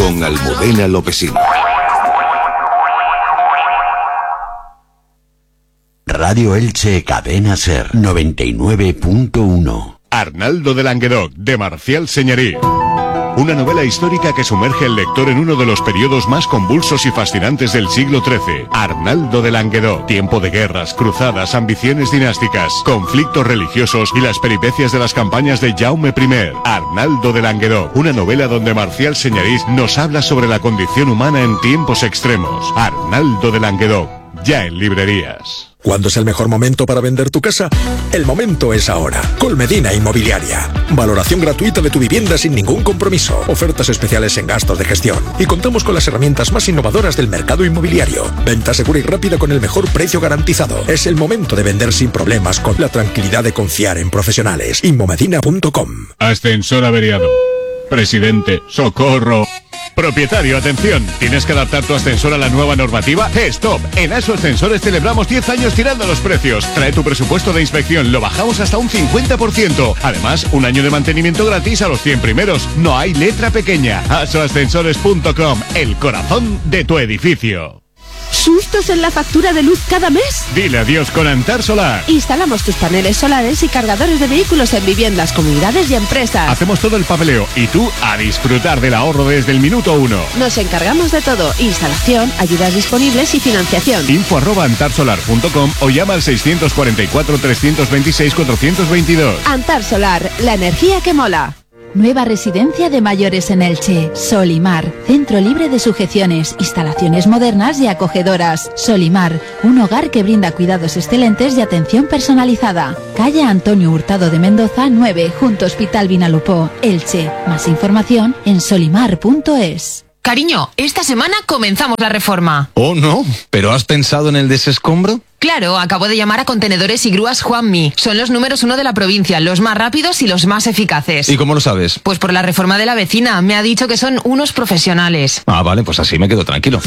con Almudena Lopesino. Radio Elche Cadena Ser 99.1. Arnaldo de Languedoc, de Marcial Señerí. Una novela histórica que sumerge al lector en uno de los periodos más convulsos y fascinantes del siglo XIII. Arnaldo de Languedoc. Tiempo de guerras, cruzadas, ambiciones dinásticas, conflictos religiosos y las peripecias de las campañas de Jaume I. Arnaldo de Languedoc. Una novela donde Marcial Señerí nos habla sobre la condición humana en tiempos extremos. Arnaldo de Languedoc. Ya en librerías. ¿Cuándo es el mejor momento para vender tu casa? El momento es ahora. Colmedina Inmobiliaria. Valoración gratuita de tu vivienda sin ningún compromiso. Ofertas especiales en gastos de gestión. Y contamos con las herramientas más innovadoras del mercado inmobiliario. Venta segura y rápida con el mejor precio garantizado. Es el momento de vender sin problemas con la tranquilidad de confiar en profesionales. Inmomedina.com. Ascensor averiado. Presidente, socorro. Propietario, atención, ¿tienes que adaptar tu ascensor a la nueva normativa? ¡Stop! En ASO Ascensores celebramos 10 años tirando los precios. Trae tu presupuesto de inspección, lo bajamos hasta un 50%. Además, un año de mantenimiento gratis a los 100 primeros. No hay letra pequeña. asoascensores.com, el corazón de tu edificio. ¿Sustos en la factura de luz cada mes? Dile adiós con Antar Solar. Instalamos tus paneles solares y cargadores de vehículos en viviendas, comunidades y empresas. Hacemos todo el papeleo y tú a disfrutar del ahorro desde el minuto 1. Nos encargamos de todo: instalación, ayudas disponibles y financiación. info@antarsolar.com o llama al 644 326 422. Antar Solar, la energía que mola. Nueva residencia de mayores en Elche. Solimar, centro libre de sujeciones, instalaciones modernas y acogedoras. Solimar, un hogar que brinda cuidados excelentes y atención personalizada. Calle Antonio Hurtado de Mendoza 9, junto Hospital Vinalopó, Elche. Más información en solimar.es. Cariño, esta semana comenzamos la reforma. Oh, no, ¿pero has pensado en el desescombro? Claro, acabo de llamar a Contenedores y Grúas Juanmi. Son los números 1 de la provincia, los más rápidos y los más eficaces. ¿Y cómo lo sabes? Pues por la reforma de la vecina. Me ha dicho que son unos profesionales. Ah, vale, pues así me quedo tranquilo.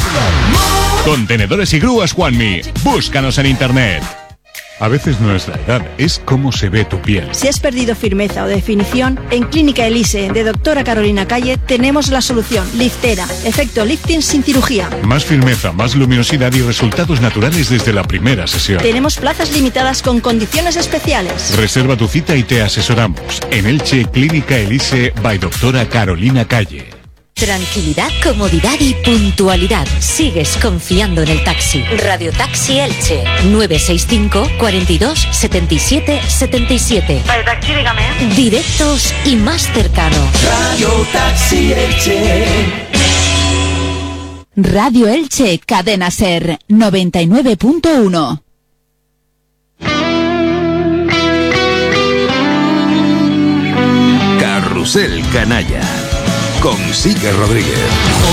Contenedores y Grúas Juanmi. Búscanos en internet. A veces no es la edad, es cómo se ve tu piel. Si has perdido firmeza o definición, en Clínica Elise de Doctora Carolina Calle tenemos la solución. Liftera, efecto lifting sin cirugía. Más firmeza, más luminosidad y resultados naturales desde la primera sesión. Tenemos plazas limitadas con condiciones especiales. Reserva tu cita y te asesoramos. En Elche, Clínica Elise by Doctora Carolina Calle. Tranquilidad, comodidad y puntualidad. Sigues confiando en el taxi. Radio Taxi Elche 965 42 77 77. Radio Taxi, dígame. Directos y más cercanos. Radio Taxi Elche. Radio Elche Cadena Ser 99.1. Carrusel Canalla con Sique Rodríguez.